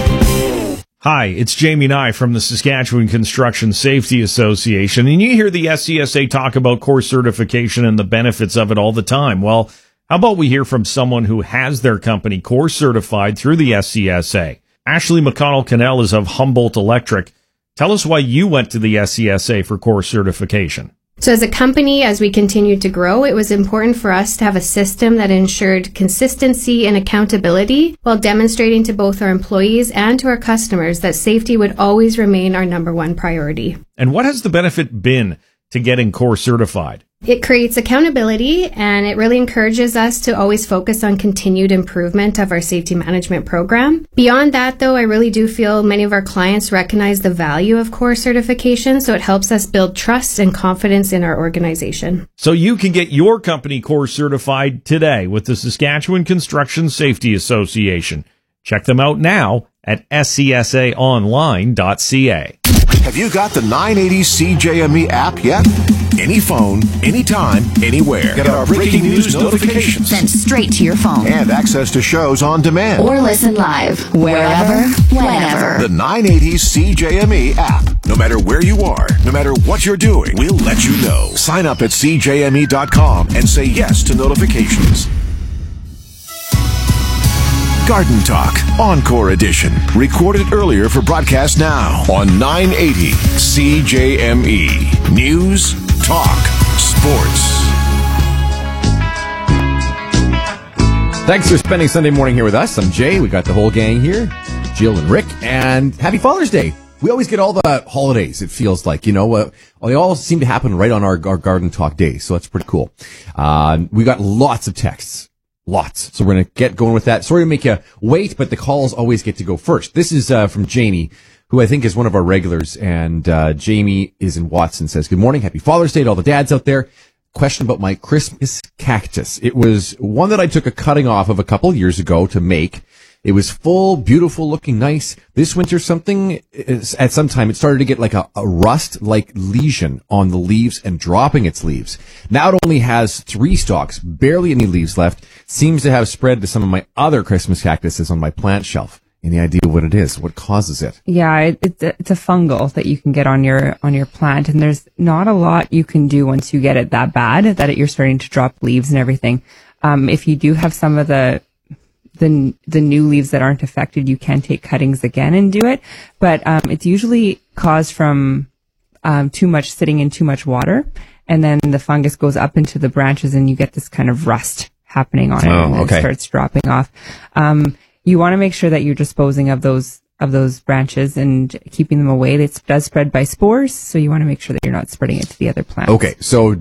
Hi, it's Jamie Nye from the Saskatchewan Construction Safety Association, and you hear the S C S A talk about core certification and the benefits of it all the time. Well, how about we hear from someone who has their company core certified through the S C S A? Ashley McConnell-Cannell is of Humboldt Electric. Tell us why you went to the S C S A for core certification. So as a company, as we continued to grow, it was important for us to have a system that ensured consistency and accountability while demonstrating to both our employees and to our customers that safety would always remain our number one priority. And what has the benefit been to getting core certified? It creates accountability, and it really encourages us to always focus on continued improvement of our safety management program. Beyond that, though, I really do feel many of our clients recognize the value of core certification, so it helps us build trust and confidence in our organization. So you can get your company core certified today with the Saskatchewan Construction Safety Association. Check them out now at s c s a online dot c a. Have you got the nine eighty C J M E app yet? Any phone, anytime, anywhere. Get our breaking news notifications sent straight to your phone. And access to shows on demand. Or listen live, wherever, whenever. The nine eighty C J M E app. No matter where you are, no matter what you're doing, we'll let you know. Sign up at c j m e dot com and say yes to notifications. Garden Talk, Encore Edition. Recorded earlier for broadcast now on nine eighty C J M E. News, talk, sports. Thanks for spending Sunday morning here with us. I'm Jay. We got the whole gang here, Jill and Rick, and happy Father's Day. We always get all the holidays, it feels like, you know, uh, they all seem to happen right on our, our Garden Talk day, so that's pretty cool. Uh, we got lots of texts. Lots. So we're going to get going with that. Sorry to make you wait, but the calls always get to go first. This is uh, from Jamie, who I think is one of our regulars. And uh, Jamie is in Watson, says, good morning. Happy Father's Day to all the dads out there. Question about my Christmas cactus. It was one that I took a cutting off of a couple years ago to make. It was full, beautiful, looking nice. This winter, something, at some time, it started to get like a, a rust-like lesion on the leaves and dropping its leaves. Now it only has three stalks, barely any leaves left. Seems to have spread to some of my other Christmas cactuses on my plant shelf. Any idea what it is? What causes it? Yeah, it, it's, a, it's a fungal that you can get on your on your plant, and there's not a lot you can do once you get it that bad that it, you're starting to drop leaves and everything. Um, if you do have some of the the the new leaves that aren't affected, you can take cuttings again and do it. But um, it's usually caused from um, too much sitting in too much water, and then the fungus goes up into the branches and you get this kind of rust happening on it, Oh, and then okay. it starts dropping off. Um, you want to make sure that you're disposing of those of those branches and keeping them away. It does spread by spores, so you want to make sure that you're not spreading it to the other plants. Okay, so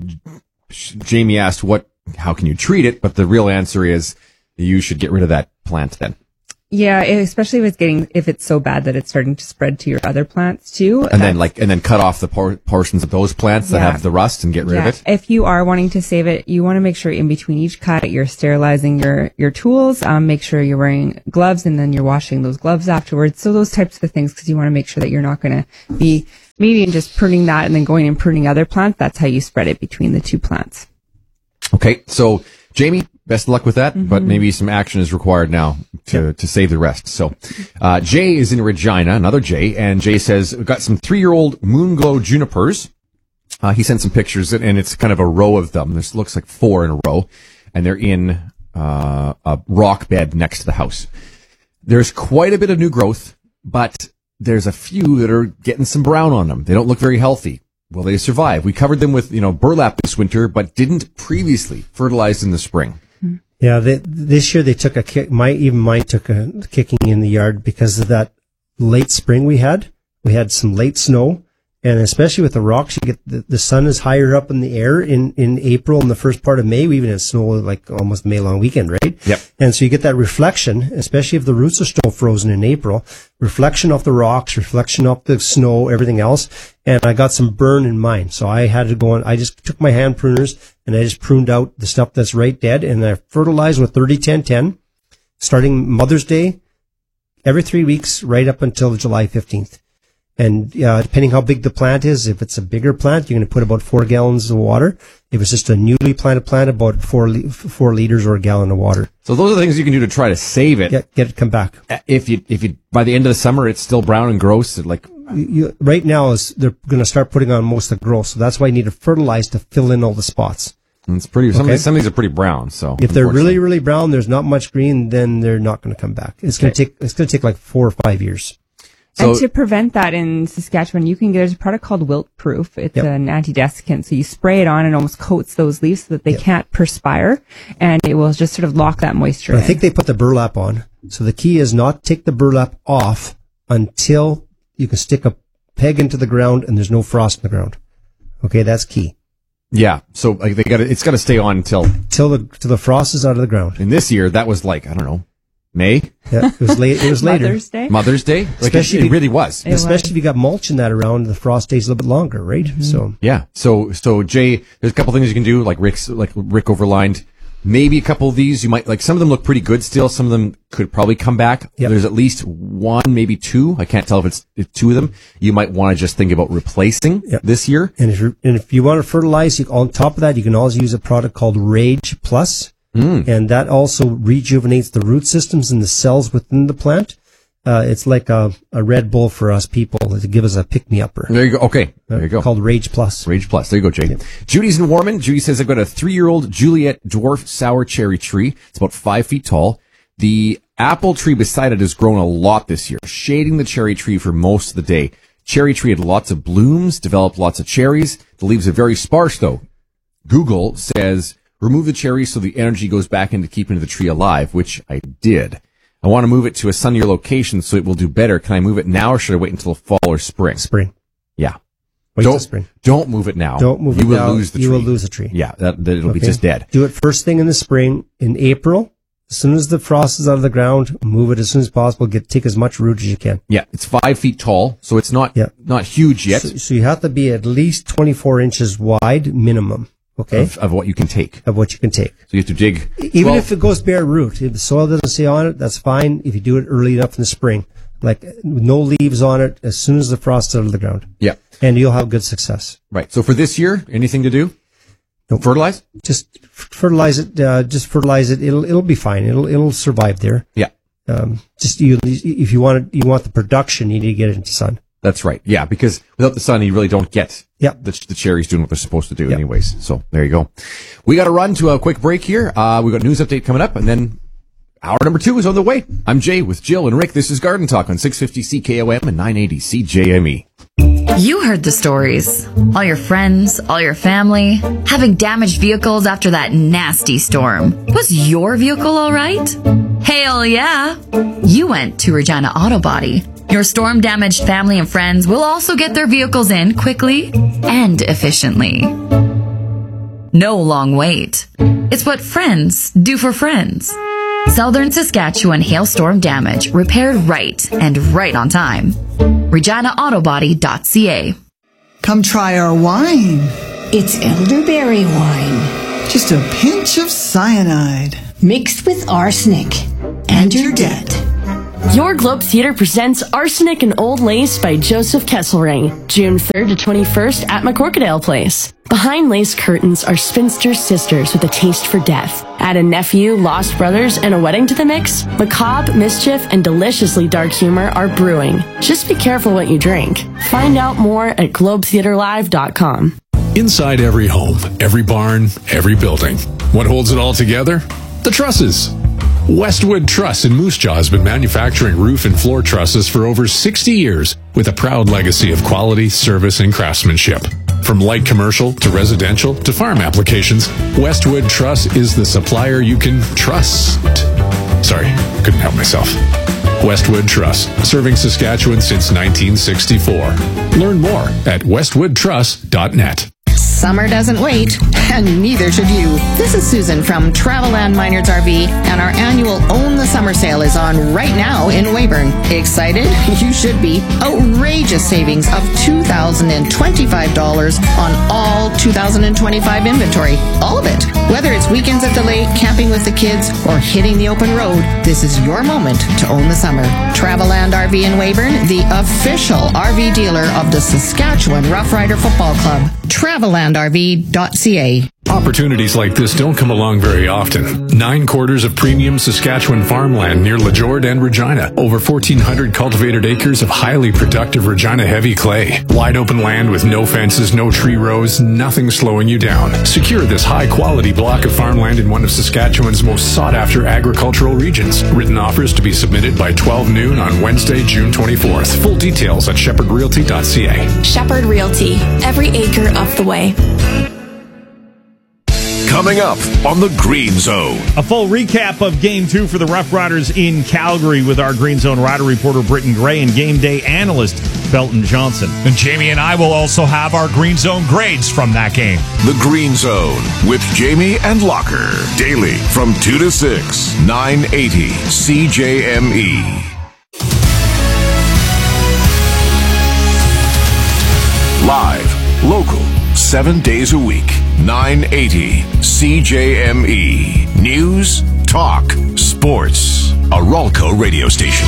Jamie asked, "What? How can you treat it?" But the real answer is, you should get rid of that plant then. Yeah, especially if it's getting if it's so bad that it's starting to spread to your other plants too. And then like, and then cut off the por- portions of those plants that Yeah. have the rust and get rid Yeah. of it. If you are wanting to save it, you want to make sure in between each cut you're sterilizing your your tools. Um, make sure you're wearing gloves, and then you're washing those gloves afterwards. So those types of things, because you want to make sure that you're not going to be maybe in just pruning that and then going and pruning other plants. That's how you spread it between the two plants. Okay, so Jamie, best of luck with that, Mm-hmm. but maybe some action is required now to, to save the rest. So, uh, Jay is in Regina, another Jay, and Jay says, we've got some three-year-old Moonglow junipers. Uh, he sent some pictures, and it's kind of a row of them. This looks like four in a row, and they're in, uh, a rock bed next to the house. There's quite a bit of new growth, but there's a few that are getting some brown on them. They don't look very healthy. Will they survive? We covered them with, you know, burlap this winter, but didn't previously fertilize in the spring. Yeah, they, this year they took a kick. My even mine took a kicking in the yard because of that late spring we had. We had some late snow, and especially with the rocks, you get the, the sun is higher up in the air in in April and the first part of May. We even had snow like almost May long weekend, right? Yep. And so you get that reflection, especially if the roots are still frozen in April. Reflection off the rocks, reflection off the snow, everything else. And I got some burn in mine, so I had to go on. I just took my hand pruners and I just pruned out the stuff that's right dead, and I fertilized with thirty ten ten, starting Mother's Day, every three weeks, right up until July fifteenth. And uh, depending how big the plant is, if it's a bigger plant, you're going to put about four gallons of water. If it's just a newly planted plant, about four li- four liters or a gallon of water. So those are the things you can do to try to save it. Get get it come back. If you if you by the end of the summer it's still brown and gross, it like You, you, right now is they're going to start putting on most of the growth, so that's why you need to fertilize to fill in all the spots. it's pretty. Some, Okay. of these, some of these are pretty brown. So If they're really really brown, there's not much green, then they're not going to come back. It's going to take it's going to take like four or five years. And to prevent that in Saskatchewan, you can get, there's a product called Wilt Proof. It's Yep. an anti-desiccant. So you spray it on and almost coats those leaves so that they can't perspire, and it will just sort of lock that moisture I in. think they put the burlap on. So the key is not take the burlap off until you can stick a peg into the ground and there's no frost in the ground. Okay, that's key. yeah. So like they got it's got to stay on until Till the till the frost is out of the ground. in this year that was like I don't know May. Yeah, it was late. It was later. Mother's Day? Mother's Day. Like Especially it, if it you- really was. It Especially was. if you got mulch in that around, the frost stays a little bit longer, right? So Yeah. So so Jay, there's a couple things you can do. Like Rick's like Rick overlined. Maybe a couple of these you might like. Some of them look pretty good still. Some of them could probably come back. Yep. There's at least one, maybe two. I can't tell if it's, it's two of them. You might want to just think about replacing Yep. this year. And if you and if you want to fertilize, you, on top of that, you can also use a product called Rage Plus, Mm. and that also rejuvenates the root systems and the cells within the plant. Uh, it's like a, a Red Bull for us people to give us a pick me upper. There you go. Okay. There you go. Called Rage Plus. Rage Plus. There you go, Jay. Judy's in Warman. Judy says, I've got a three-year-old Juliet dwarf sour cherry tree. It's about five feet tall. The apple tree beside it has grown a lot this year, shading the cherry tree for most of the day. Cherry tree had lots of blooms, developed lots of cherries. The leaves are very sparse, though. Google says, remove the cherries so the energy goes back into keeping the tree alive, which I did. I want to move it to a sunnier location so it will do better. Can I move it now or should I wait until fall or spring? Spring. Yeah. Wait don't, till spring. Don't move it now. Don't move you it will now. lose the You tree. will lose the tree. Yeah, that, that it'll be Okay? just dead. Do it first thing in the spring. In April, as soon as the frost is out of the ground, move it as soon as possible. Get take as much root as you can. Yeah, it's five feet tall, so it's not Yeah. not huge yet. So, so you have to be at least twenty-four inches wide minimum. Okay. Of, of what you can take. Of what you can take. So you have to dig. Even well, if it goes bare root, if the soil doesn't stay on it, that's fine. If you do it early enough in the spring, like no leaves on it, as soon as the frost is out of the ground. Yeah. And you'll have good success. Right. So for this year, anything to do? Nope. Fertilize? Just fertilize it. Uh, just fertilize it. It'll it'll be fine. It'll it'll survive there. Yeah. Um, just you if you want it, you want the production, you need to get it into sun. That's right. Yeah, because without the sun, you really don't get Yep. the, the cherries doing what they're supposed to do Yep. anyways. So there you go. We got to run to a quick break here. Uh, we got a news update coming up, and then hour number two is on the way. I'm Jay with Jill and Rick. This is Garden Talk on six fifty C K O M and nine eighty C J M E. You heard the stories. All your friends, all your family, having damaged vehicles after that nasty storm. Was your vehicle all right? Hell yeah! You went to Regina Auto Body. Your storm-damaged family and friends will also get their vehicles in quickly and efficiently. No long wait. It's what friends do for friends. Southern Saskatchewan hailstorm damage repaired right and right on time. regina auto body dot c a. Come try our wine. It's elderberry wine. Just a pinch of cyanide. Mixed with arsenic. And your debt. Your Globe Theatre presents Arsenic and Old Lace by Joseph Kesselring, June third to twenty-first at McCorkadale Place. Behind lace curtains are spinster sisters with a taste for death. Add a nephew, lost brothers, and a wedding to the mix. Macabre, mischief, and deliciously dark humor are brewing. Just be careful what you drink. Find out more at globe theatre live dot com. Inside every home, every barn, every building. What holds it all together? The trusses. Westwood Truss in Moose Jaw has been manufacturing roof and floor trusses for over sixty years with a proud legacy of quality, service, and craftsmanship. From light commercial to residential to farm applications, Westwood Truss is the supplier you can trust. Sorry, couldn't help myself. Westwood Truss, serving Saskatchewan since nineteen sixty-four. Learn more at westwood truss dot net. Summer doesn't wait, and neither should you. This is Susan from Traveland Minards R V, and our annual Own the Summer sale is on right now in Weyburn. Excited? You should be. Outrageous savings of two thousand twenty-five dollars on all two thousand twenty-five inventory. All of it. Whether it's weekends at the lake, camping with the kids, or hitting the open road, this is your moment to own the summer. Traveland R V in Weyburn, the official R V dealer of the Saskatchewan Rough Rider Football Club. Traveland R V dot c a. Opportunities like this don't come along very often. Nine quarters of premium Saskatchewan farmland near Lajord and Regina. Over fourteen hundred cultivated acres of highly productive Regina heavy clay. Wide open land with no fences, no tree rows, nothing slowing you down. Secure this high quality block of farmland in one of Saskatchewan's most sought after agricultural regions. Written offers to be submitted by twelve noon on Wednesday, June twenty-fourth. Full details at shepherd realty dot c a. Shepherd Realty. Every acre of the way. Coming up on the Green Zone. A full recap of Game two for the Rough Riders in Calgary with our Green Zone Rider reporter Britton Gray and game day analyst Belton Johnson. And Jamie and I will also have our Green Zone grades from that game. The Green Zone with Jamie and Locker. Daily from two to six, nine eighty C J M E. Live, local, seven days a week. nine eighty C J M E. News, talk, sports. A Ralco radio station.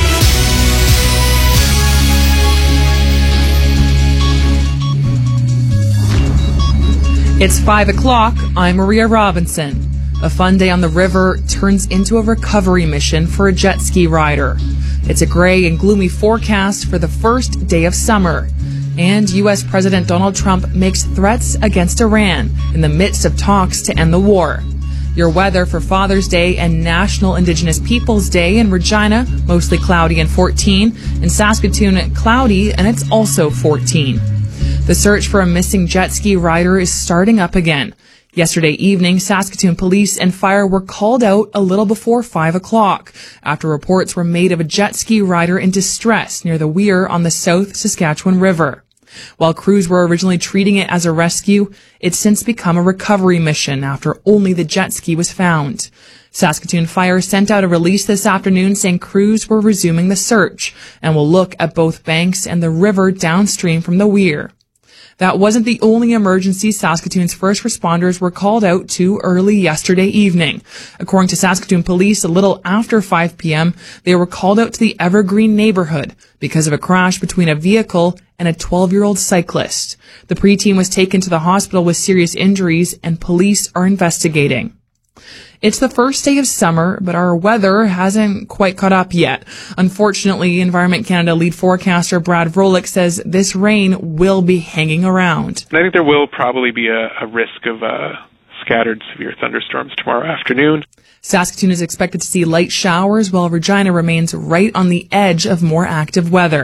It's five o'clock. I'm Maria Robinson. A fun day on the river turns into a recovery mission for a jet ski rider. It's a gray and gloomy forecast for the first day of summer. And U S President Donald Trump makes threats against Iran in the midst of talks to end the war. Your weather for Father's Day and National Indigenous Peoples Day in Regina, mostly cloudy and fourteen. In Saskatoon, cloudy, and it's also fourteen. The search for a missing jet ski rider is starting up again. Yesterday evening, Saskatoon police and fire were called out a little before five o'clock after reports were made of a jet ski rider in distress near the weir on the South Saskatchewan River. While crews were originally treating it as a rescue, it's since become a recovery mission after only the jet ski was found. Saskatoon Fire sent out a release this afternoon saying crews were resuming the search and will look at both banks and the river downstream from the weir. That wasn't the only emergency Saskatoon's first responders were called out to early yesterday evening. According to Saskatoon police, a little after five p.m., they were called out to the Evergreen neighborhood because of a crash between a vehicle and a twelve-year-old cyclist. The preteen was taken to the hospital with serious injuries, and police are investigating. It's the first day of summer, but our weather hasn't quite caught up yet. Unfortunately, Environment Canada lead forecaster Brad Vrolik says this rain will be hanging around. I think there will probably be a, a risk of uh, scattered severe thunderstorms tomorrow afternoon. Saskatoon is expected to see light showers, while Regina remains right on the edge of more active weather.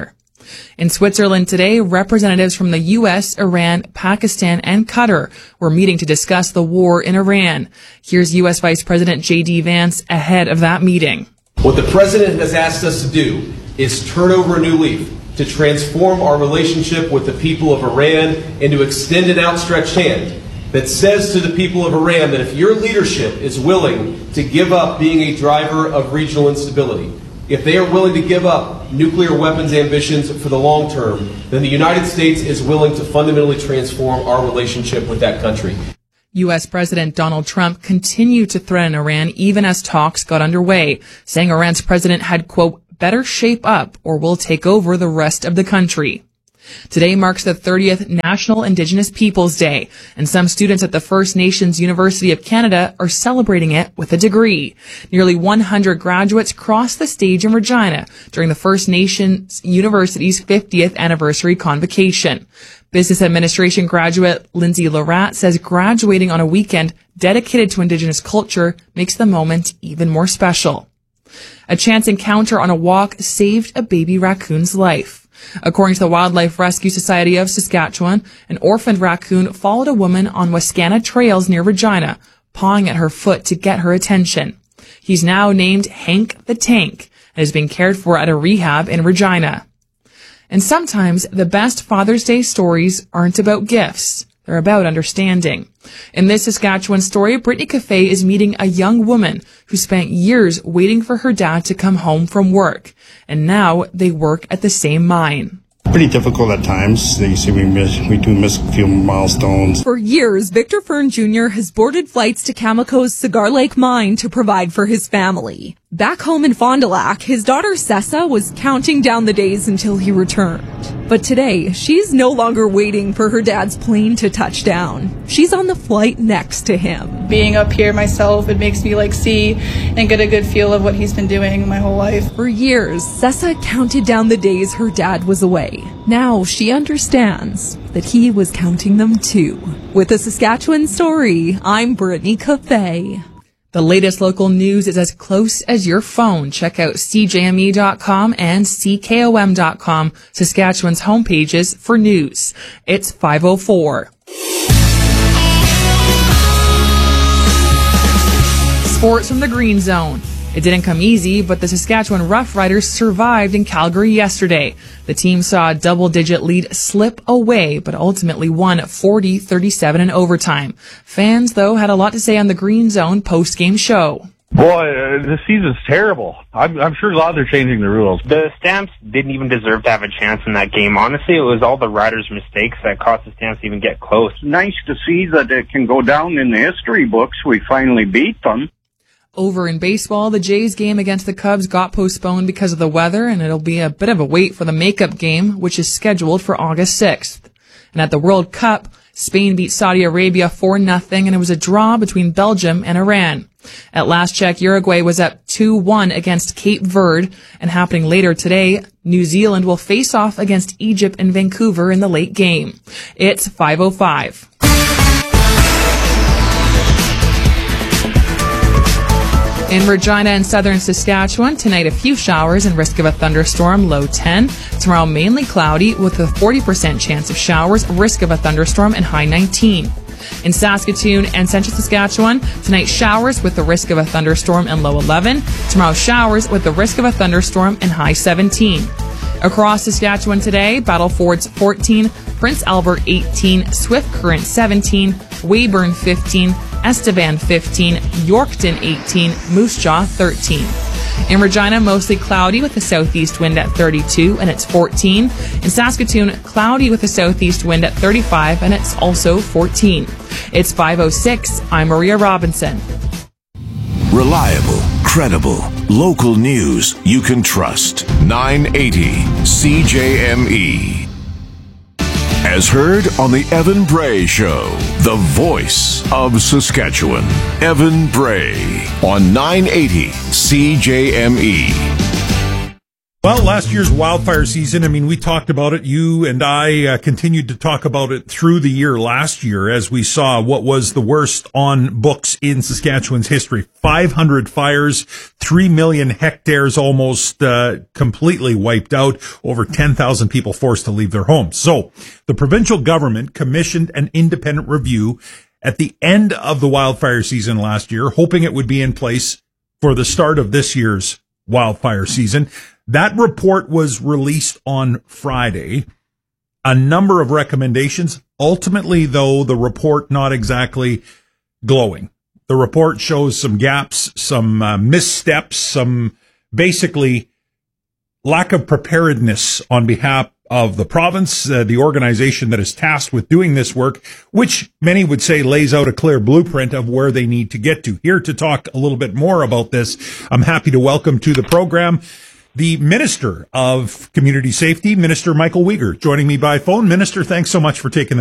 In Switzerland today, representatives from the U S, Iran, Pakistan, and Qatar were meeting to discuss the war in Iran. Here's U S Vice President J D Vance ahead of that meeting. What the President has asked us to do is turn over a new leaf, to transform our relationship with the people of Iran and to extend an outstretched hand that says to the people of Iran that if your leadership is willing to give up being a driver of regional instability, if they are willing to give up nuclear weapons ambitions for the long term, then the United States is willing to fundamentally transform our relationship with that country. U S. President Donald Trump continued to threaten Iran even as talks got underway, saying Iran's president had, quote, better shape up or we'll take over the rest of the country. Today marks the thirtieth National Indigenous Peoples Day, and some students at the First Nations University of Canada are celebrating it with a degree. Nearly one hundred graduates crossed the stage in Regina during the First Nations University's fiftieth anniversary convocation. Business administration graduate Lindsay Larat says graduating on a weekend dedicated to Indigenous culture makes the moment even more special. A chance encounter on a walk saved a baby raccoon's life. According to the Wildlife Rescue Society of Saskatchewan, an orphaned raccoon followed a woman on Wascana trails near Regina, pawing at her foot to get her attention. He's now named Hank the Tank and is being cared for at a rehab in Regina. And sometimes the best Father's Day stories aren't about gifts. They're about understanding. In this Saskatchewan story, Brittany Cafe is meeting a young woman who spent years waiting for her dad to come home from work. And now they work at the same mine. Pretty difficult at times. You see, we miss, we do miss a few milestones. For years, Victor Fern Junior has boarded flights to Cameco's Cigar Lake mine to provide for his family. Back home in Fond du Lac, his daughter Sessa was counting down the days until he returned. But today, she's no longer waiting for her dad's plane to touch down. She's on the flight next to him. Being up here myself, it makes me like see and get a good feel of what he's been doing my whole life. For years, Sessa counted down the days her dad was away. Now she understands that he was counting them too. With a Saskatchewan story, I'm Brittany Cafe. The latest local news is as close as your phone. Check out C J M E dot com and C K O M dot com, Saskatchewan's homepages for news. It's five oh four. Sports from the Green Zone. It didn't come easy, but the Saskatchewan Roughriders survived in Calgary yesterday. The team saw a double-digit lead slip away, but ultimately won forty thirty-seven in overtime. Fans, though, had a lot to say on the Green Zone post-game show. Boy, uh, this season's terrible. I'm, I'm sure glad they're changing the rules. The Stamps didn't even deserve to have a chance in that game. Honestly, it was all the Riders' mistakes that cost the Stamps to even get close. Nice to see that it can go down in the history books. We finally beat them. Over in baseball, the Jays game against the Cubs got postponed because of the weather, and it'll be a bit of a wait for the makeup game, which is scheduled for August sixth. And at the World Cup, Spain beat Saudi Arabia four nothing, and it was a draw between Belgium and Iran. At last check, Uruguay was up two one against Cape Verde, and happening later today, New Zealand will face off against Egypt in Vancouver in the late game. It's five oh five. In Regina and southern Saskatchewan, tonight a few showers and risk of a thunderstorm, low ten. Tomorrow mainly cloudy with a forty percent chance of showers, risk of a thunderstorm, and high nineteen. In Saskatoon and central Saskatchewan, tonight showers with the risk of a thunderstorm and low eleven. Tomorrow showers with the risk of a thunderstorm and high seventeen. Across Saskatchewan today, Battle Fords fourteen, Prince Albert eighteen, Swift Current seventeen, Weyburn fifteen, Estevan fifteen, Yorkton eighteen, Moose Jaw thirteen. In Regina, mostly cloudy with a southeast wind at thirty-two, and it's fourteen. In Saskatoon, cloudy with a southeast wind at thirty-five, and it's also fourteen. It's five oh six. I'm Maria Robinson. Reliable, credible, local news you can trust. nine eighty C J M E. As heard on the Evan Bray Show, the voice of Saskatchewan. Evan Bray on nine eighty C J M E. Well, last year's wildfire season, I mean, we talked about it. You and I uh, continued to talk about it through the year last year as we saw what was the worst on books in Saskatchewan's history. five hundred fires, three million hectares almost uh, completely wiped out, over ten thousand people forced to leave their homes. So the provincial government commissioned an independent review at the end of the wildfire season last year, hoping it would be in place for the start of this year's wildfire season. That report was released on Friday. A number of recommendations. Ultimately, though, the report not exactly glowing. The report shows some gaps, some uh, missteps, some basically lack of preparedness on behalf of the province, uh, the organization that is tasked with doing this work, which many would say lays out a clear blueprint of where they need to get to. Here to talk a little bit more about this, I'm happy to welcome to the program the Minister of Community Safety, Minister Michael Uyghur, joining me by phone. Minister, thanks so much for taking the